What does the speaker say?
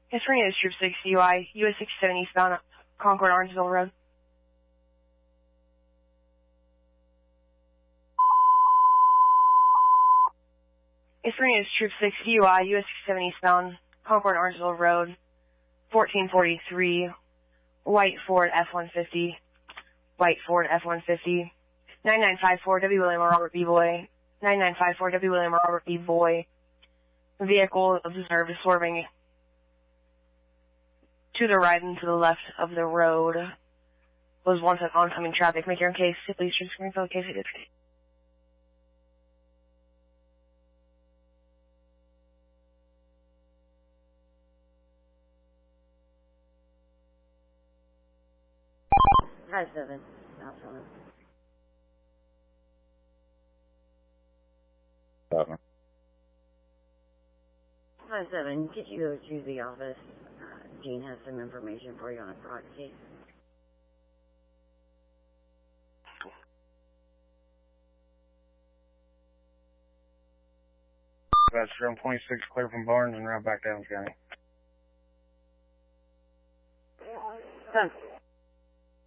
Yes, for is Troop 6 UI, US 67 eastbound, Concord, Orangeville Road. Yes, for is Troop 6 UI, US 67 eastbound, Concord, Orangeville Road, 1443, White Ford F-150, White Ford F-150, 9954 W. William Robert B. Boy, 9954 W. William Robert B. Boy. Vehicle observed swerving to the right and to the left of the road. Was once an oncoming traffic. Make your own case. Please turn screen for the case. 5-7. Outside. 7. 5-7. Could you go to the office? Gene has some information for you on a fraud case. That's room 26, clear from Barnes and route back down the county. 10.